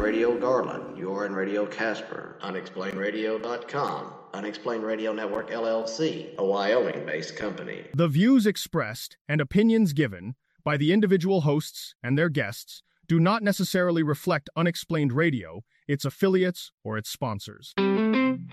Radio Garland. You're in Radio Casper. UnexplainedRadio.com. Unexplained Radio Network, LLC, a Wyoming-based company. The views expressed and opinions given by the individual hosts and their guests do not necessarily reflect Unexplained Radio, its affiliates, or its sponsors.